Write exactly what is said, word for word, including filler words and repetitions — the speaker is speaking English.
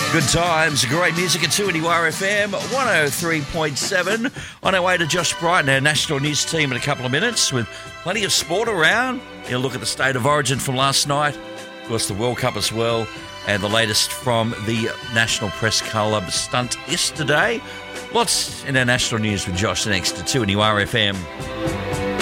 Good times, great music at two N U R F M, one oh three point seven. On our way to Josh Brighton, our national news team, in a couple of minutes with plenty of sport around. You'll look at the state of origin from last night, of course the World Cup as well, and the latest from the National Press Club stunt yesterday. Lots in our national news with Josh next to two N U R F M.